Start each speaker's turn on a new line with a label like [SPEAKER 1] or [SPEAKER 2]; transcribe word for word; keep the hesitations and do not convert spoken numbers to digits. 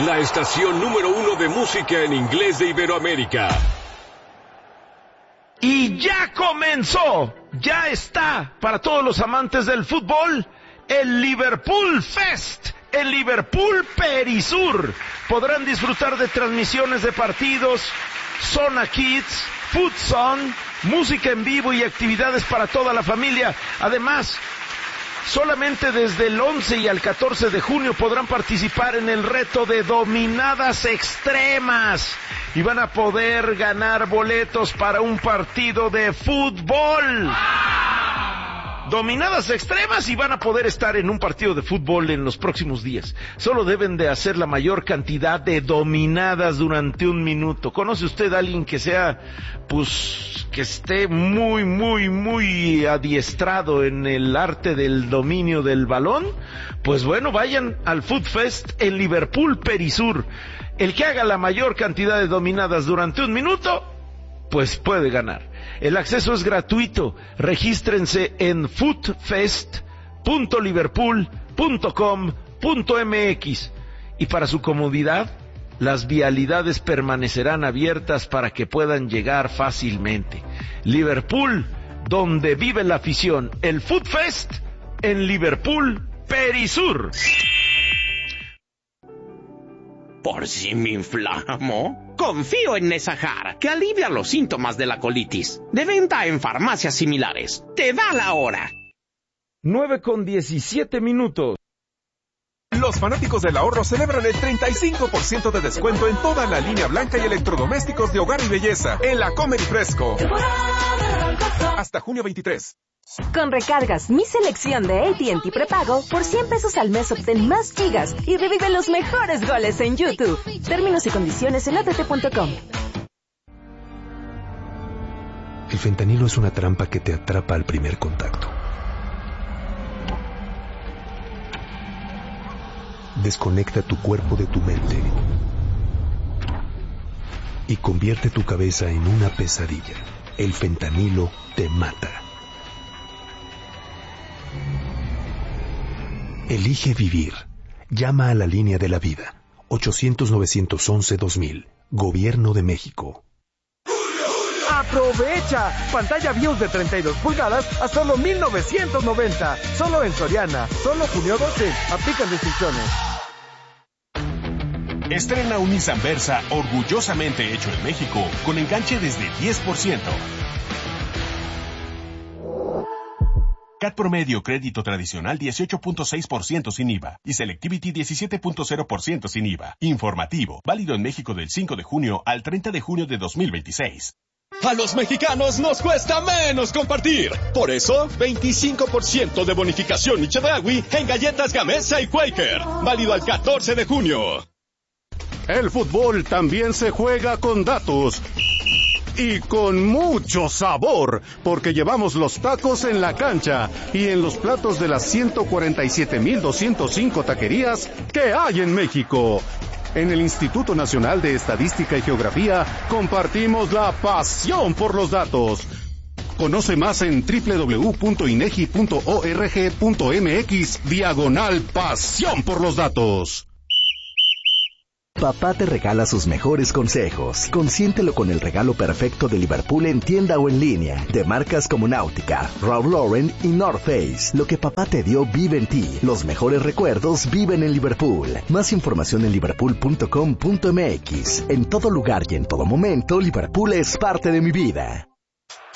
[SPEAKER 1] la estación número uno de música en inglés de Iberoamérica.
[SPEAKER 2] Y ya comenzó, ya está, para todos los amantes del fútbol, el Liverpool Fest, el Liverpool Perisur. Podrán disfrutar de transmisiones de partidos, Zona Kids, Food Zone, música en vivo y actividades para toda la familia. Además, solamente desde el once y al catorce de junio podrán participar en el reto de dominadas extremas y van a poder ganar boletos para un partido de fútbol. Dominadas extremas y van a poder estar en un partido de fútbol en los próximos días. Solo deben de hacer la mayor cantidad de dominadas durante un minuto. ¿Conoce usted a alguien que sea, pues, que esté muy, muy, muy adiestrado en el arte del dominio del balón? Pues bueno, vayan al Food Fest en Liverpool Perisur. El que haga la mayor cantidad de dominadas durante un minuto, pues puede ganar. El acceso es gratuito. Regístrense en foodfest punto liverpool punto com punto m x y para su comodidad, las vialidades permanecerán abiertas para que puedan llegar fácilmente. Liverpool, donde vive la afición. El Food Fest en Liverpool Perisur.
[SPEAKER 3] ¿Por si me inflamo? Confío en Nesahar, que alivia los síntomas de la colitis. De venta en farmacias similares. ¡Te da la hora!
[SPEAKER 2] nueve con diecisiete minutos.
[SPEAKER 4] Los fanáticos del ahorro celebran el treinta y cinco por ciento de descuento en toda la línea blanca y electrodomésticos de hogar y belleza en la Comer y Fresco. Hasta junio veintitrés.
[SPEAKER 5] Con recargas Mi Selección de A T and T Prepago, por cien pesos al mes obtén más gigas y revive los mejores goles en YouTube. Términos y condiciones en a t t punto com.
[SPEAKER 6] El fentanilo es una trampa que te atrapa al primer contacto. Desconecta tu cuerpo de tu mente y convierte tu cabeza en una pesadilla. El fentanilo te mata. Elige vivir. Llama a la línea de la vida. ochocientos, novecientos once, dos mil. Gobierno de México.
[SPEAKER 7] ¡Aprovecha! Pantalla BIOS de treinta y dos pulgadas a solo mil novecientos noventa. Solo en Soriana. Solo junio doce. Aplican restricciones.
[SPEAKER 4] Estrena un Nissan Versa orgullosamente hecho en México con enganche desde diez por ciento. C A T promedio crédito tradicional dieciocho punto seis por ciento sin I V A y Selectivity diecisiete punto cero por ciento sin I V A. Informativo, válido en México del cinco de junio al treinta de junio de dos mil veintiséis.
[SPEAKER 8] A los mexicanos nos cuesta menos compartir. Por eso, veinticinco por ciento de bonificación y Chedraui en galletas Gamesa y Quaker. Válido al catorce de junio.
[SPEAKER 9] El fútbol también se juega con datos. Y con mucho sabor, porque llevamos los tacos en la cancha y en los platos de las ciento cuarenta y siete mil doscientos cinco taquerías que hay en México. En el Instituto Nacional de Estadística y Geografía compartimos la pasión por los datos. Conoce más en doble u doble u doble u punto inegi punto org punto m x diagonal pasión por los datos.
[SPEAKER 10] Papá te regala sus mejores consejos. Consiéntelo con el regalo perfecto de Liverpool en tienda o en línea. De marcas como Náutica, Ralph Lauren y North Face. Lo que papá te dio vive en ti. Los mejores recuerdos viven en Liverpool. Más información en liverpool punto com punto m x. En todo lugar y en todo momento, Liverpool es parte de mi vida.